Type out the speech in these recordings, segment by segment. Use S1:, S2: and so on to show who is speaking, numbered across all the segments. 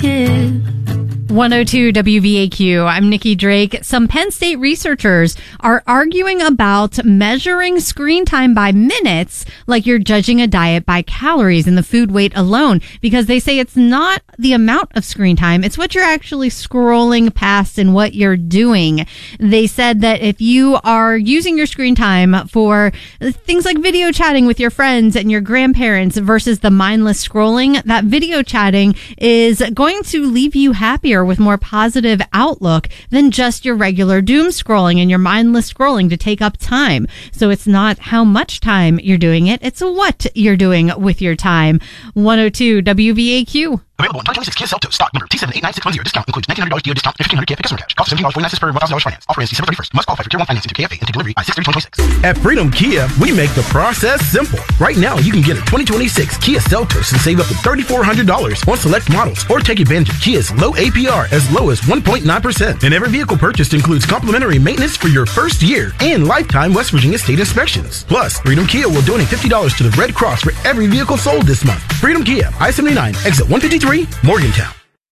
S1: Kia.
S2: 102 WVAQ. I'm Nikki Drake. Some Penn State researchers are arguing about measuring screen time by minutes, like you're judging a diet by calories and the food weight alone, because they say it's not the amount of screen time, it's what you're actually scrolling past and what you're doing. They said that if you are using your screen time for things like video chatting with your friends and your grandparents versus the mindless scrolling, that video chatting is going to leave you happier with more positive outlook than just your regular doom scrolling and your mindless scrolling to take up time. So it's not how much time you're doing it, it's what you're doing with your time. 102 WVAQ.
S3: Available in 2026 Kia Seltos. Stock number T789610. Discount includes $1,900 DO discount and $1,500 Kia customer cash. Cost $17.49 per $1,000 finance. Offer ends December 31st. Must qualify for Tier 1 financing through KFA and take delivery by 6/3/2026.
S4: At Freedom Kia, we make the process simple. Right now, you can get a 2026 Kia Seltos and save up to $3,400 on select models, or take advantage of Kia's low APR as low as 1.9%. And every vehicle purchased includes complimentary maintenance for your first year and lifetime West Virginia state inspections. Plus, Freedom Kia will donate $50 to the Red Cross for every vehicle sold this month. Freedom Kia, I-79, exit 153, Morgantown.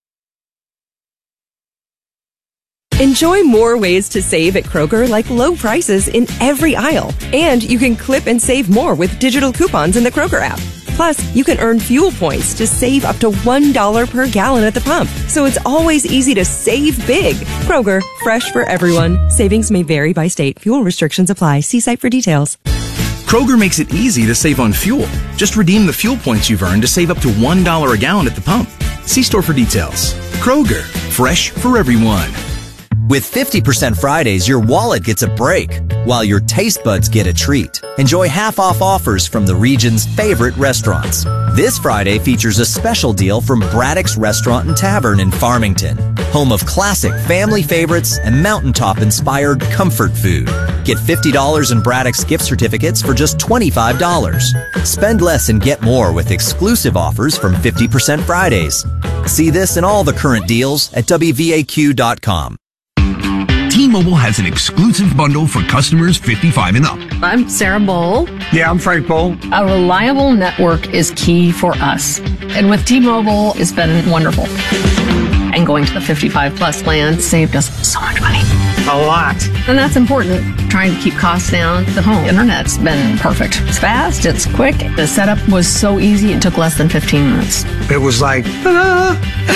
S5: Enjoy more ways to save at Kroger, like low prices in every aisle. And you can clip and save more with digital coupons in the Kroger app. Plus, you can earn fuel points to save up to $1 per gallon at the pump. So it's always easy to save big. Kroger, fresh for everyone. Savings may vary by state. Fuel restrictions apply. See site for details.
S6: Kroger makes it easy to save on fuel. Just redeem the fuel points you've earned to save up to $1 a gallon at the pump. See store for details. Kroger, fresh for everyone.
S7: With 50% Fridays, your wallet gets a break, while your taste buds get a treat. Enjoy half-off offers from the region's favorite restaurants. This Friday features a special deal from Braddock's Restaurant and Tavern in Farmington, home of classic family favorites and mountaintop-inspired comfort food. Get $50 in Braddock's gift certificates for just $25. Spend less and get more with exclusive offers from 50% Fridays. See this and all the current deals at WVAQ.com.
S8: T-Mobile has an exclusive bundle for customers 55 and up.
S9: I'm Sarah Bowl.
S10: Yeah, I'm Frank Bowl.
S9: A reliable network is key for us. And with T-Mobile, it's been wonderful. And going to the 55 plus plan saved us so much money.
S10: A lot.
S9: And that's important. Trying to keep costs down. The home internet's been perfect. It's fast, it's quick. The setup was so easy, it took less than 15 minutes.
S10: It was like, ta-da!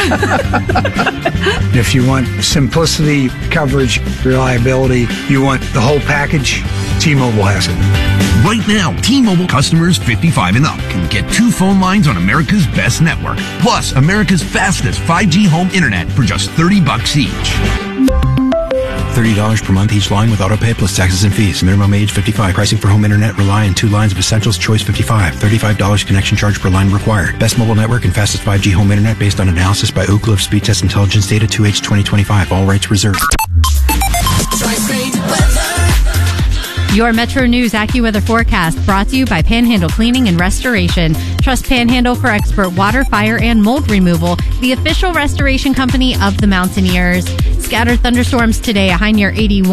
S10: If you want simplicity, coverage, reliability, you want the whole package, T-Mobile has it.
S8: Right now, T-Mobile customers 55 and up can get 2 phone lines on America's best network, plus America's fastest 5G home internet for just $30 each.
S11: $30 per month each line with autopay plus taxes and fees. Minimum age 55. Pricing for home internet rely on 2 lines of Essentials Choice 55. $35 connection charge per line required. Best mobile network and fastest 5G home internet based on analysis by Oak Cliff Speed Test Intelligence Data 2H 2025. All rights reserved.
S2: Your Metro News AccuWeather forecast brought to you by Panhandle Cleaning and Restoration. Trust Panhandle for expert water, fire, and mold removal. The official restoration company of the Mountaineers. Scattered thunderstorms today, a high near 81.